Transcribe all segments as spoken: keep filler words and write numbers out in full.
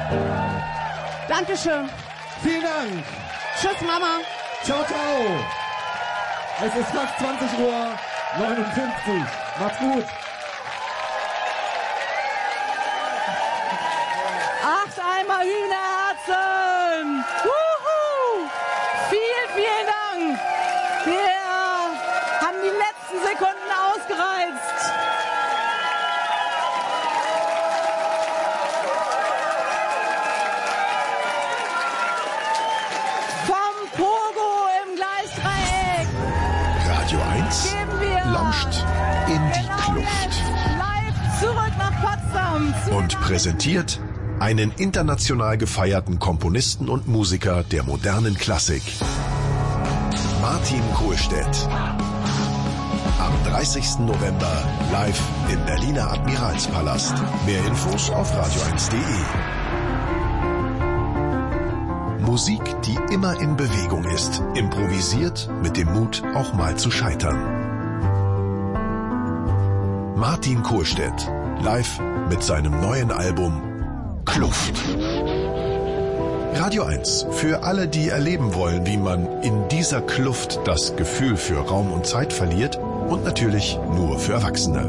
Dankeschön. Vielen Dank. Tschüss, Mama. Ciao, ciao. Es ist fast zwanzig Uhr neunundfünfzig. Macht's gut. Acht Eimer Hühnerherzen. Wuhu. Vielen, vielen Dank. Wir haben die letzten Sekunden ausgereizt. Vom Pogo im Gleisdreieck. Radio eins Geben wir lauscht in die Kluft live zurück nach Potsdam. und präsentiert einen international gefeierten Komponisten und Musiker der modernen Klassik. Martin Kohlstedt. Am dreißigsten November live im Berliner Admiralspalast. Mehr Infos auf radio eins punkt de. Musik, die immer in Bewegung ist, improvisiert mit dem Mut, auch mal zu scheitern. Martin Kohlstedt, live mit seinem neuen Album Kluft. Radio eins, für alle, die erleben wollen, wie man in dieser Kluft das Gefühl für Raum und Zeit verliert, und natürlich nur für Erwachsene.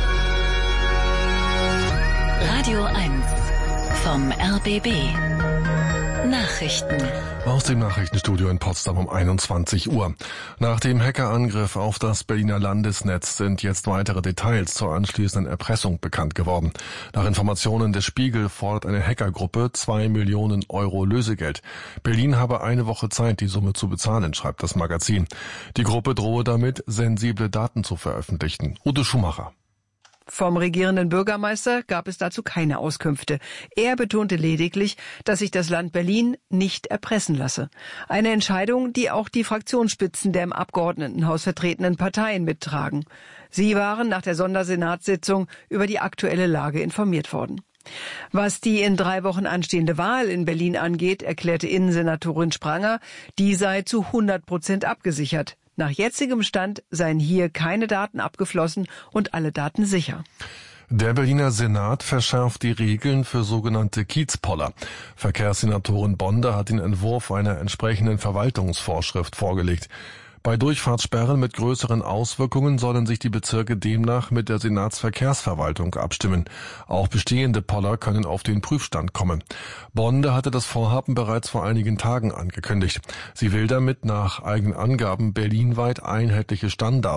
Radio eins vom R B B. Nachrichten. Aus dem Nachrichtenstudio in Potsdam um einundzwanzig Uhr. Nach dem Hackerangriff auf das Berliner Landesnetz sind jetzt weitere Details zur anschließenden Erpressung bekannt geworden. Nach Informationen des Spiegel fordert eine Hackergruppe zwei Millionen Euro Lösegeld. Berlin habe eine Woche Zeit, die Summe zu bezahlen, schreibt das Magazin. Die Gruppe drohe damit, sensible Daten zu veröffentlichen. Ute Schumacher. Vom regierenden Bürgermeister gab es dazu keine Auskünfte. Er betonte lediglich, dass sich das Land Berlin nicht erpressen lasse. Eine Entscheidung, die auch die Fraktionsspitzen der im Abgeordnetenhaus vertretenen Parteien mittragen. Sie waren nach der Sondersenatssitzung über die aktuelle Lage informiert worden. Was die in drei Wochen anstehende Wahl in Berlin angeht, erklärte Innensenatorin Spranger, die sei zu hundert Prozent abgesichert. Nach jetzigem Stand seien hier keine Daten abgeflossen und alle Daten sicher. Der Berliner Senat verschärft die Regeln für sogenannte Kiezpoller. Verkehrssenatorin Bonde hat den Entwurf einer entsprechenden Verwaltungsvorschrift vorgelegt. Bei Durchfahrtssperren mit größeren Auswirkungen sollen sich die Bezirke demnach mit der Senatsverkehrsverwaltung abstimmen. Auch bestehende Poller können auf den Prüfstand kommen. Bonde hatte das Vorhaben bereits vor einigen Tagen angekündigt. Sie will damit nach eigenen Angaben berlinweit einheitliche Standards